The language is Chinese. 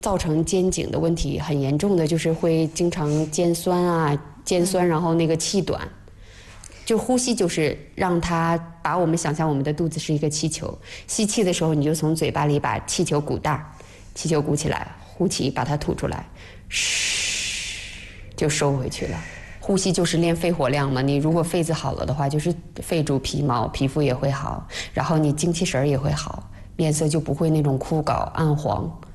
造成肩颈的问题很严重的，就是会经常肩酸啊，然后那个气短。就呼吸就是让它把我们想象我们的肚子是一个气球，吸气的时候你就从嘴巴里把气球鼓大，气球鼓起来，呼气把它吐出来，嘘，就收回去了。呼吸就是练肺活量嘛，你如果肺子好了的话，就是肺主皮毛，皮肤也会好，然后你精气神也会好，面色就不会那种枯槁暗黄。